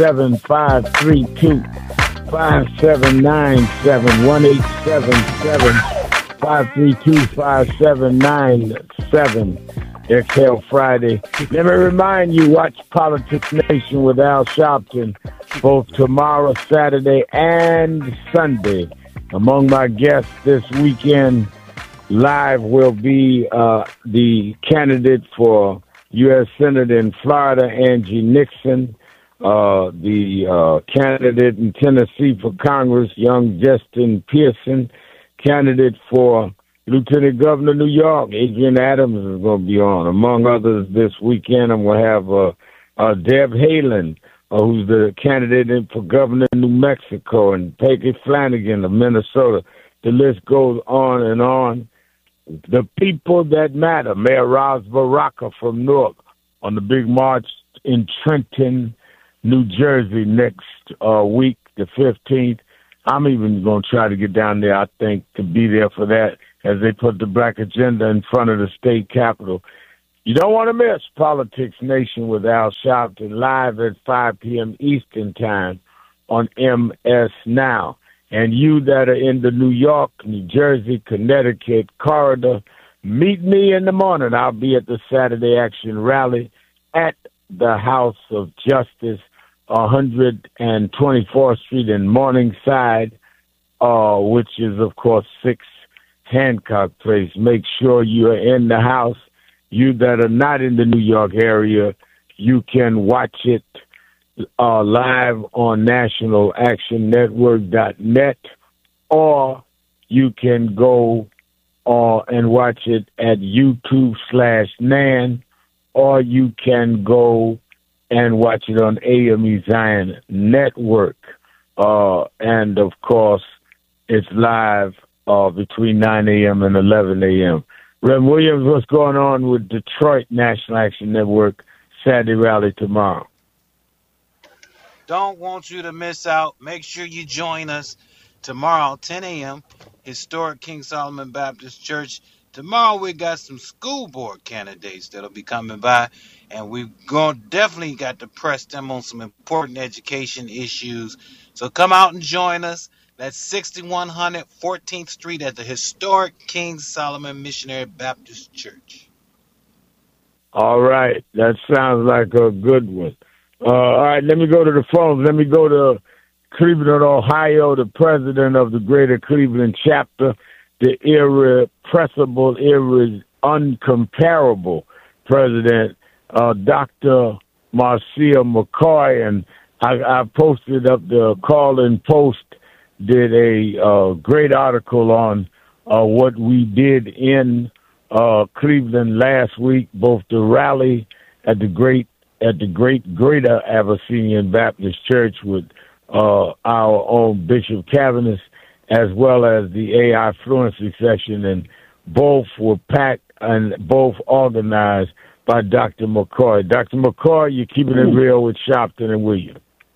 1-877-532-5797. 1-877-532-5797. Exhale Friday. Let me remind you, watch Politics Nation with Al Sharpton both tomorrow, Saturday, and Sunday. Among my guests this weekend live will be the candidate for U.S. Senate in Florida, Angie Nixon, the candidate in Tennessee for Congress, young Justin Pearson, candidate for Lieutenant Governor of New York, Adrian Adams is going to be on. Among others, this weekend, I'm going to have Deb Haaland, who's the candidate for governor of New Mexico, and Peggy Flanagan of Minnesota. The list goes on and on. The people that matter. Mayor Ras Baraka from Newark on the big march in Trenton, New Jersey next week, the 15th. I'm even going to try to get down there, I think, to be there for that as they put the black agenda in front of the state capitol. You don't want to miss Politics Nation with Al Sharpton live at 5 p.m. Eastern Time on MS Now. And you that are in the New York, New Jersey, Connecticut corridor, meet me in the morning. I'll be at the Saturday Action Rally at the House of Justice, 124th Street in Morningside, which is, of course, 6 Hancock Place. Make sure you are in the house. You that are not in the New York area, you can watch it live on nationalactionnetwork.net, or you can go and watch it at YouTube/NAN, or you can go and watch it on AME Zion Network. And, of course, it's live between 9 a.m. and 11 a.m. Rev Williams, what's going on with Detroit National Action Network Saturday rally tomorrow? Don't want you to miss out. Make sure you join us tomorrow, 10 a.m., historic King Solomon Baptist Church. Tomorrow we got some school board candidates that'll be coming by, and we've definitely got to press them on some important education issues. So come out and join us. That's 6100 14th Street at the historic King Solomon Missionary Baptist Church. All right. That sounds like a good one. All right, let me go to the phones. Let me go to Cleveland, Ohio, the president of the Greater Cleveland chapter, the irrepressible, uncomparable president, Dr. Marcia McCoy. And I posted up the Call-In Post, did a great article on what we did in Cleveland last week, both the rally at the Greater Abyssinian Baptist Church with our own Bishop Cavanis, as well as the AI Fluency session, and both were packed and both organized by Dr. McCoy. Dr. McCoy, you're keeping it real with Sharpton and Williams.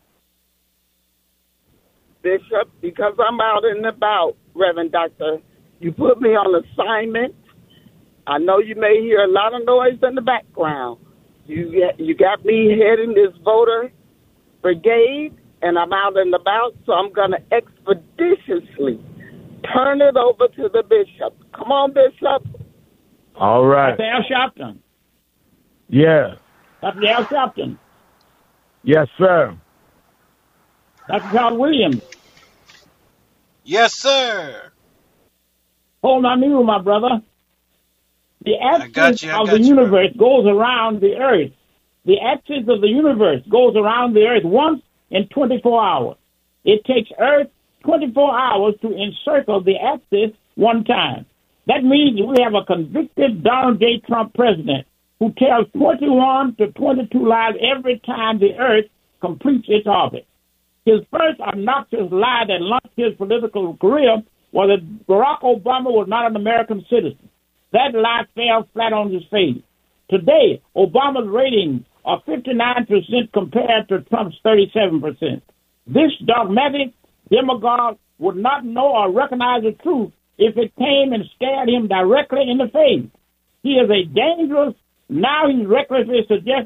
Bishop, because I'm out and about, Reverend Doctor, you put me on assignment. I know you may hear a lot of noise in the background. You got me heading this voter brigade, and I'm out and about, so I'm going to expeditiously turn it over to the bishop. Come on, Bishop. All right. Dr. Al Sharpton. Yeah. Dr. Al Sharpton. Yes, sir. Dr. Charles Williams. Yes, sir. Hold on to my brother. The axis of the universe goes around the earth. The axis of the universe goes around the earth once in 24 hours. It takes Earth 24 hours to encircle the axis one time. That means we have a convicted Donald J. Trump president who tells 21 to 22 lies every time the Earth completes its orbit. His first obnoxious lie that launched his political career was that Barack Obama was not an American citizen. That lie fell flat on his face. Today, Obama's ratings are 59% compared to Trump's 37%. This dogmatic demagogue would not know or recognize the truth if it came and stared him directly in the face. He is a dangerous, now he's recklessly suggesting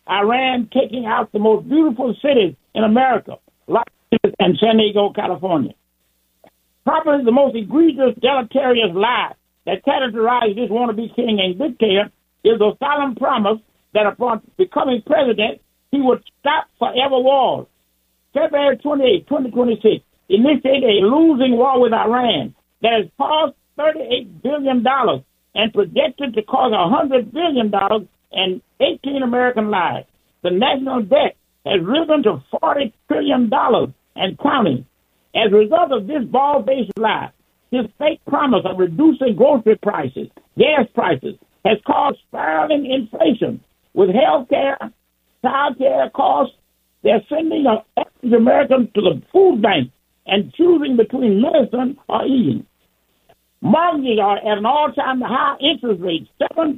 Iran taking out the most beautiful cities in America, Los Angeles and San Diego, California. Probably the most egregious, deleterious lie that characterized this wannabe king and dictator is the solemn promise that upon becoming president, he would stop forever wars. February 28, 2026, initiated a losing war with Iran that has cost $38 billion and projected to cost $100 billion and 18 American lives. The national debt has risen to $40 trillion and counting. As a result of this bald-faced lie, his fake promise of reducing grocery prices, gas prices, has caused spiraling inflation. With health care, child care costs, they're sending an average American to the food bank and choosing between medicine or eating. Mortgages are at an all-time high interest rate, 7%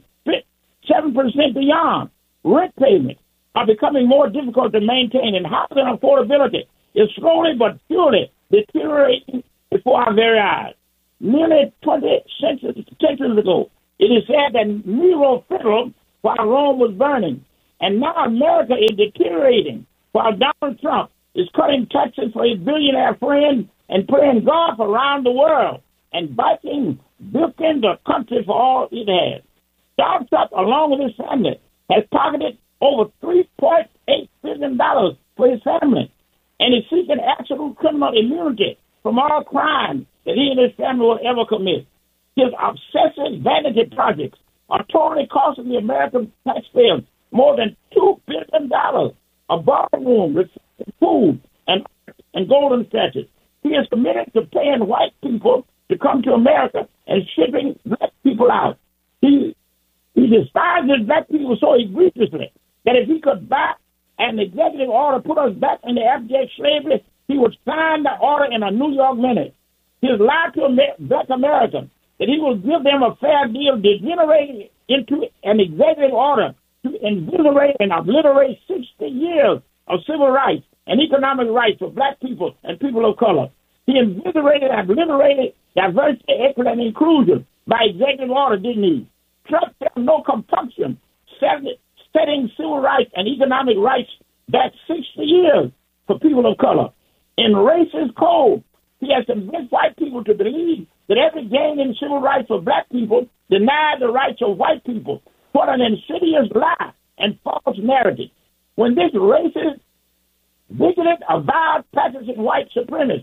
beyond. Rent payments are becoming more difficult to maintain, and housing affordability is slowly but surely deteriorating before our very eyes. Nearly 20 centuries ago, it is said that Nero fiddled while Rome was burning, and now America is deteriorating while Donald Trump is cutting taxes for his billionaire friends and playing golf around the world and biking bilking the country for all it has. Donald Trump, along with his family, has pocketed over $3.8 billion for his family, and is seeking absolute criminal immunity from all crimes that he and his family will ever commit. His obsessive vanity projects are totally costing the American taxpayers more than $2 billion. A ballroom, food, and golden statues. He is committed to paying white people to come to America and shipping black people out. He despises black people so egregiously that if he could buy an executive order put us back into abject slavery, he would sign the order in a New York minute. He has lied to black Americans that he will give them a fair deal, degenerating into an executive order to invigorate and obliterate 60 years of civil rights and economic rights for black people and people of color. He invigorated and obliterated diversity, equity, and inclusion by executive order, didn't he? Trump felt no compunction setting civil rights and economic rights back 60 years for people of color. In racist code, he has convinced white people to believe that every gain in civil rights for black people denied the rights of white people. What an insidious lie and false narrative. When this racist, bigoted, avowed, practicing white supremacist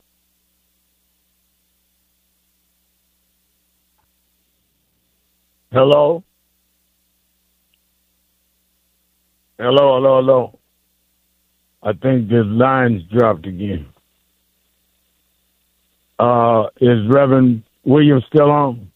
Hello? Hello. I think this line's dropped again. Is Reverend Williams still on?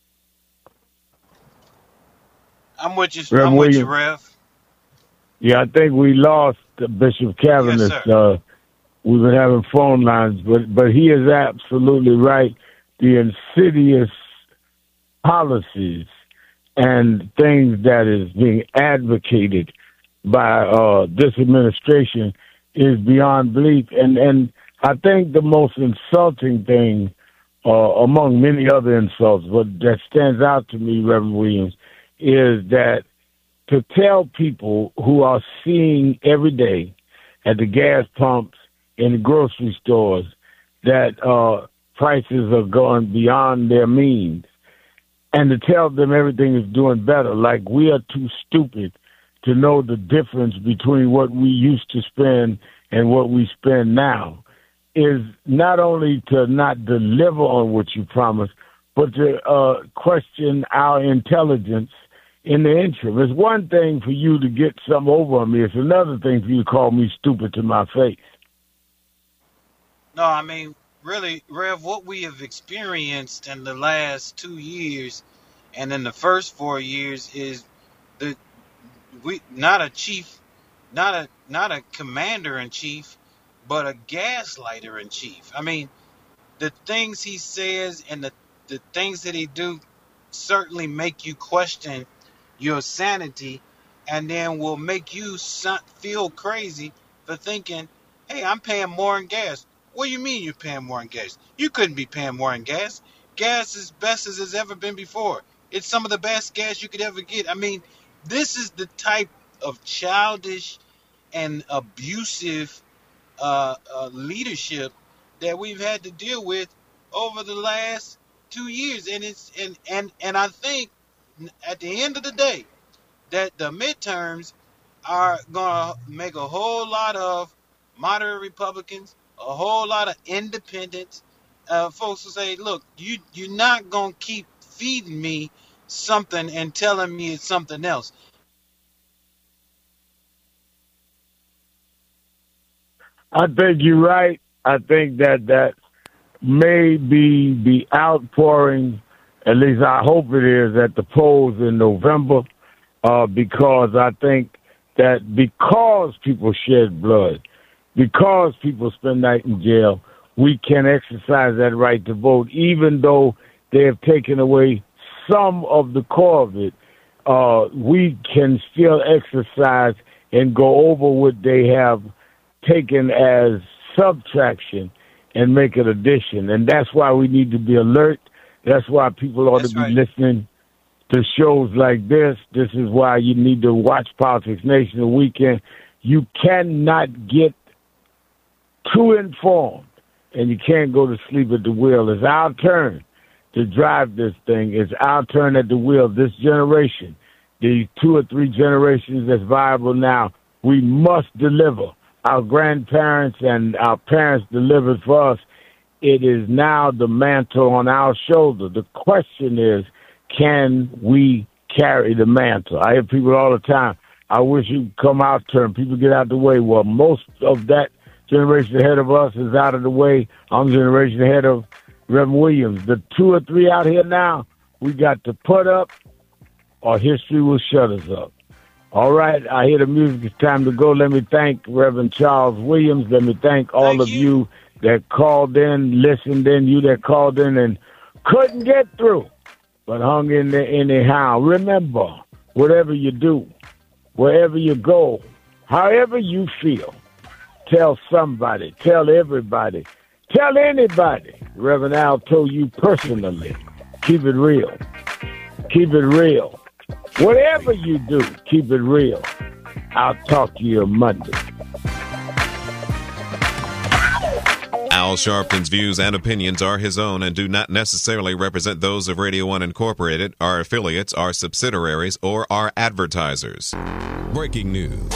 I'm with you, Rev. Yeah, I think we lost Bishop Cavanish. Yes, we've been having phone lines, but he is absolutely right. The insidious policies and things that is being advocated by this administration is beyond belief. And I think the most insulting thing, among many other insults, but that stands out to me, Reverend Williams, is that to tell people who are seeing every day at the gas pumps, in the grocery stores, that prices are going beyond their means, and to tell them everything is doing better, like we are too stupid to know the difference between what we used to spend and what we spend now, is not only to not deliver on what you promised, but to question our intelligence in the interim. It's one thing for you to get something over on me. It's another thing for you to call me stupid to my face. No, I mean, really, Rev, what we have experienced in the last 2 years and in the first 4 years is not a commander in chief, but a gaslighter in chief. I mean, the things he says and the things that he do certainly make you question your sanity, and then will make you feel crazy for thinking, hey, I'm paying more in gas. What do you mean you're paying more in gas? You couldn't be paying more in gas. Gas is best as it's ever been before. It's some of the best gas you could ever get. I mean, this is the type of childish and abusive leadership that we've had to deal with over the last 2 years. And I think at the end of the day that the midterms are going to make a whole lot of moderate Republicans, a whole lot of independents. Folks will say, look, you're not going to keep feeding me something and telling me it's something else. I think you're right. I think that may be the outpouring, at least I hope it is, at the polls in November, because I think that because people shed blood, because people spend night in jail, we can exercise that right to vote, even though they have taken away some of the core of it. We can still exercise and go over what they have taken as subtraction and make it addition. And that's why we need to be alert. That's why people ought to be listening to shows like this. This is why you need to watch Politics Nation the weekend. You cannot get too informed, and you can't go to sleep at the wheel. It's our turn to drive this thing. It's our turn at the wheel. This generation, the 2 or 3 generations that's viable now, we must deliver. Our grandparents and our parents delivered for us. It is now the mantle on our shoulder. The question is, can we carry the mantle? I hear people all the time, I wish you'd come out turn. People get out the way. Well, most of that generation ahead of us is out of the way. I'm a generation ahead of Reverend Williams. The 2 or 3 out here now, we got to put up or history will shut us up. All right, I hear the music. It's time to go. Let me thank Reverend Charles Williams. Let me thank all of you that called in, listened in, you that called in and couldn't get through, but hung in there anyhow. Remember, whatever you do, wherever you go, however you feel, tell somebody, tell everybody, tell anybody. Reverend Al told you personally, keep it real. Keep it real. Whatever you do, keep it real. I'll talk to you Monday. Al Sharpton's views and opinions are his own and do not necessarily represent those of Radio 1 Incorporated, our affiliates, our subsidiaries, or our advertisers. Breaking news.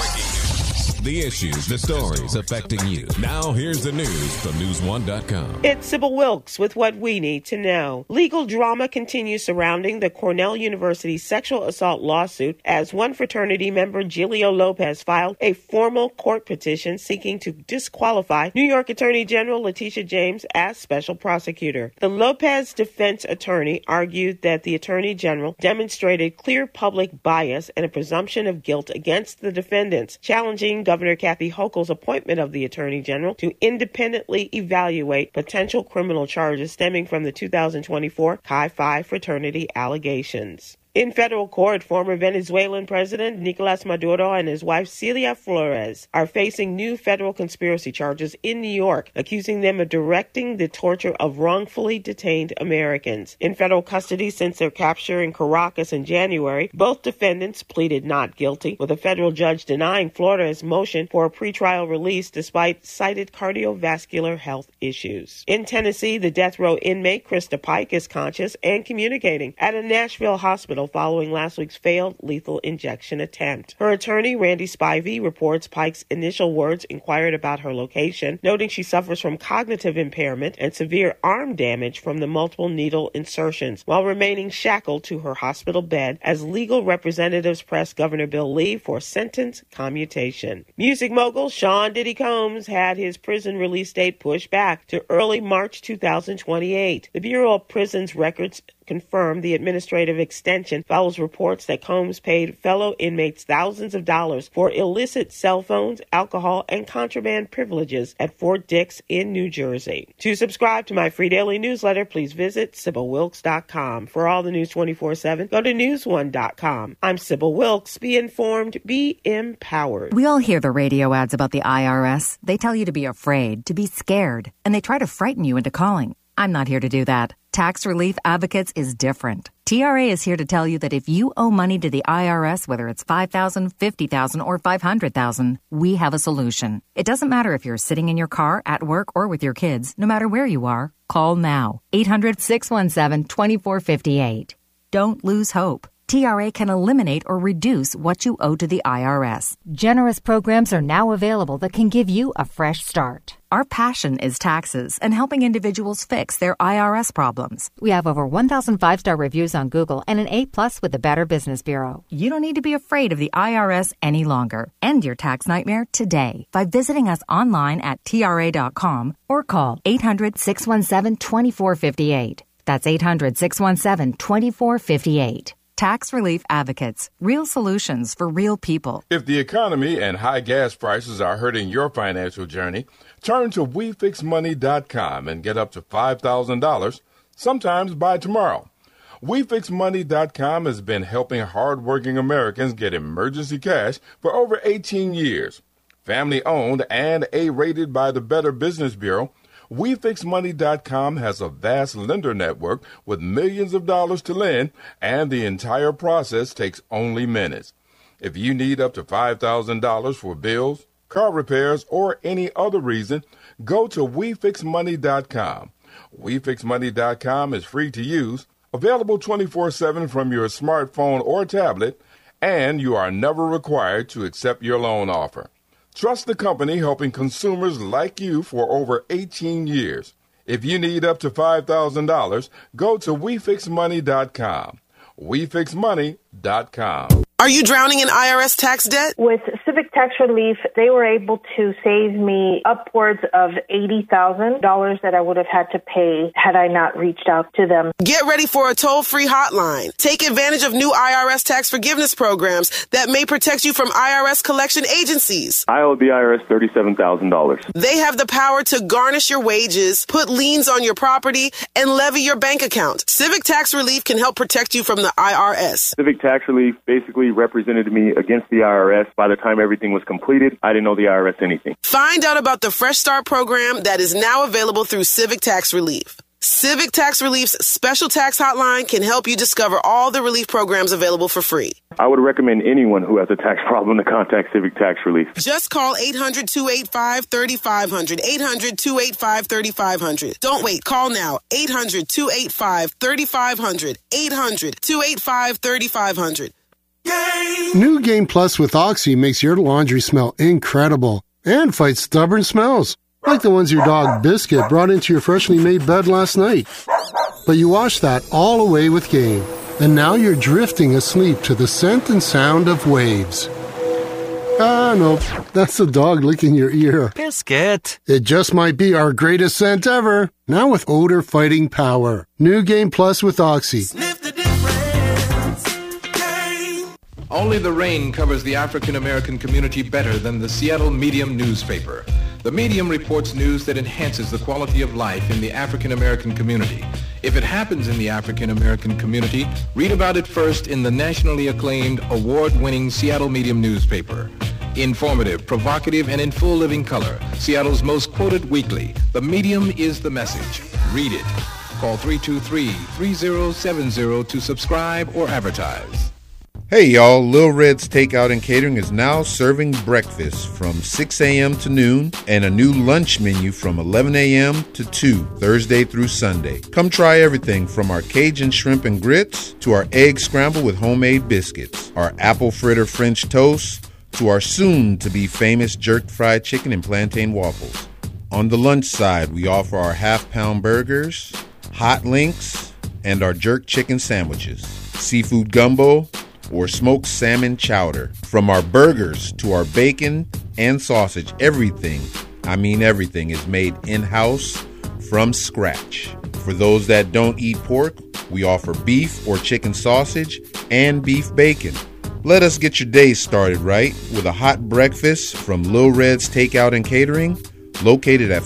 The issues, the stories affecting you. Now here's the news from News1.com. It's Sybil Wilkes with what we need to know. Legal drama continues surrounding the Cornell University sexual assault lawsuit as one fraternity member, Giglio Lopez, filed a formal court petition seeking to disqualify New York Attorney General Letitia James as special prosecutor. The Lopez defense attorney argued that the Attorney General demonstrated clear public bias and a presumption of guilt against the defendants, challenging Governor Kathy Hochul's appointment of the Attorney General to independently evaluate potential criminal charges stemming from the 2024 Chi Phi fraternity allegations. In federal court, former Venezuelan President Nicolas Maduro and his wife Celia Flores are facing new federal conspiracy charges in New York, accusing them of directing the torture of wrongfully detained Americans. In federal custody since their capture in Caracas in January, both defendants pleaded not guilty, with a federal judge denying Flores' motion for a pretrial release despite cited cardiovascular health issues. In Tennessee, the death row inmate Krista Pike is conscious and communicating at a Nashville hospital following last week's failed lethal injection attempt. Her attorney, Randy Spivey, reports Pike's initial words inquired about her location, noting she suffers from cognitive impairment and severe arm damage from the multiple needle insertions, while remaining shackled to her hospital bed as legal representatives press Governor Bill Lee for sentence commutation. Music mogul Sean Diddy Combs had his prison release date pushed back to early March 2028. The Bureau of Prisons Records confirmed the administrative extension follows reports that Combs paid fellow inmates thousands of dollars for illicit cell phones, alcohol, and contraband privileges at Fort Dix in New Jersey. To subscribe to my free daily newsletter, please visit SybilWilkes.com. For all the news 24/7, go to News1.com. I'm Sybil Wilkes. Be informed, be empowered. We all hear the radio ads about the IRS. They tell you to be afraid, to be scared, and they try to frighten you into calling. I'm not here to do that. Tax Relief Advocates is different. TRA is here to tell you that if you owe money to the IRS, whether it's $5,000, $50,000, or $500,000, we have a solution. It doesn't matter if you're sitting in your car, at work, or with your kids. No matter where you are, call now. 800-617-2458. Don't lose hope. TRA can eliminate or reduce what you owe to the IRS. Generous programs are now available that can give you a fresh start. Our passion is taxes and helping individuals fix their IRS problems. We have over 1,000 5-star reviews on Google and an A+ with the Better Business Bureau. You don't need to be afraid of the IRS any longer. End your tax nightmare today by visiting us online at TRA.com or call 800-617-2458. That's 800-617-2458. Tax Relief Advocates. Real solutions for real people. If the economy and high gas prices are hurting your financial journey, turn to WeFixMoney.com and get up to $5,000, sometimes by tomorrow. WeFixMoney.com has been helping hardworking Americans get emergency cash for over 18 years. Family owned and A-rated by the Better Business Bureau, WeFixMoney.com has a vast lender network with millions of dollars to lend, and the entire process takes only minutes. If you need up to $5,000 for bills, car repairs, or any other reason, go to WeFixMoney.com. WeFixMoney.com is free to use, available 24/7 from your smartphone or tablet, and you are never required to accept your loan offer. Trust the company helping consumers like you for over 18 years. If you need up to $5,000, go to WeFixMoney.com. WeFixMoney.com. Are you drowning in IRS tax debt? With Civic Tax Relief, they were able to save me upwards of $80,000 that I would have had to pay had I not reached out to them. Get ready for a toll-free hotline. Take advantage of new IRS tax forgiveness programs that may protect you from IRS collection agencies. I owe the IRS $37,000. They have the power to garnish your wages, put liens on your property, and levy your bank account. Civic Tax Relief can help protect you from the IRS. Civic Tax Relief basically represented me against the IRS. By the time everything was completed, I didn't owe the IRS anything. Find out about the Fresh Start program that is now available through Civic Tax Relief. Civic Tax Relief's special tax hotline can help you discover all the relief programs available for free. I would recommend anyone who has a tax problem to contact Civic Tax Relief. Just call 800-285-3500, 800-285-3500. Don't wait. Call now. 800-285-3500, 800-285-3500. New Game Plus with Oxy makes your laundry smell incredible and fights stubborn smells, like the ones your dog Biscuit brought into your freshly made bed last night. But you washed that all away with Game, and now you're drifting asleep to the scent and sound of waves. Ah, no, that's the dog licking your ear. Biscuit. It just might be our greatest scent ever, now with odor-fighting power. New Game Plus with Oxy. Sniff the difference. Only the rain covers the African-American community better than the Seattle Medium newspaper. The Medium reports news that enhances the quality of life in the African-American community. If it happens in the African-American community, read about it first in the nationally acclaimed, award-winning Seattle Medium newspaper. Informative, provocative, and in full living color, Seattle's most quoted weekly, The Medium is the message. Read it. Call 323-3070 to subscribe or advertise. Hey y'all, Lil Red's Takeout and Catering is now serving breakfast from 6 a.m. to noon and a new lunch menu from 11 a.m. to 2, Thursday through Sunday. Come try everything from our Cajun shrimp and grits to our egg scramble with homemade biscuits, our apple fritter French toast to our soon-to-be famous jerk fried chicken and plantain waffles. On the lunch side, we offer our half-pound burgers, hot links, and our jerk chicken sandwiches, seafood gumbo, or smoked salmon chowder. From our burgers to our bacon and sausage, everything, I mean everything, is made in-house from scratch. For those that don't eat pork, we offer beef or chicken sausage and beef bacon. Let us get your day started right with a hot breakfast from Lil Red's Takeout and Catering, located at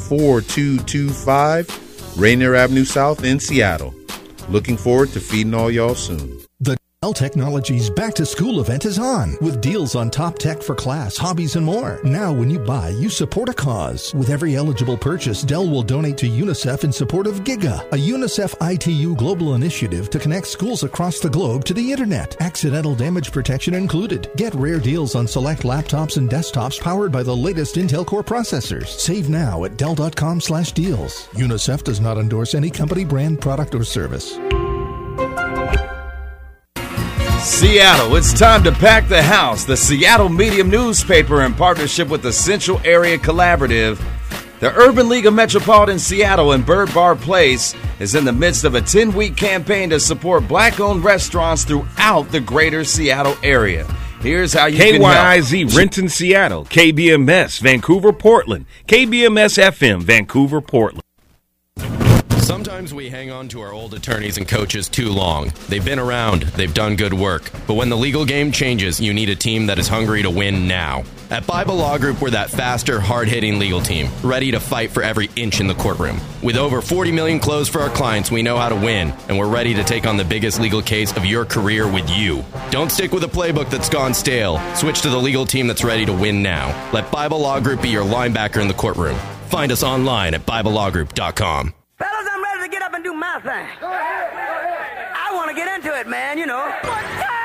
4225 Rainier Avenue South in Seattle. Looking forward to feeding all y'all soon. Dell Technologies Back to School event is on with deals on top tech for class, hobbies, and more. Now, when you buy, you support a cause. With every eligible purchase, Dell will donate to UNICEF in support of GIGA, a UNICEF ITU global initiative to connect schools across the globe to the internet. Accidental damage protection included. Get rare deals on select laptops and desktops powered by the latest Intel Core processors. Save now at Dell.com/deals. UNICEF does not endorse any company, brand, product, or service. Seattle, it's time to pack the house. The Seattle Medium newspaper, in partnership with the Central Area Collaborative, the Urban League of Metropolitan Seattle and Bird Bar Place, is in the midst of a 10-week campaign to support black-owned restaurants throughout the greater Seattle area. Here's how you can help. KYIZ Renton, Seattle. KBMS Vancouver, Portland. KBMS FM Vancouver, Portland. Sometimes we hang on to our old attorneys and coaches too long. They've been around, they've done good work. But when the legal game changes, you need a team that is hungry to win now. At Bible Law Group, we're that faster, hard-hitting legal team, ready to fight for every inch in the courtroom. With over 40 million closed for our clients, we know how to win, and we're ready to take on the biggest legal case of your career with you. Don't stick with a playbook that's gone stale. Switch to the legal team that's ready to win now. Let Bible Law Group be your linebacker in the courtroom. Find us online at BibleLawGroup.com. Fellas, I'm ready to get up and do my thing. I want to get into it, man, you know.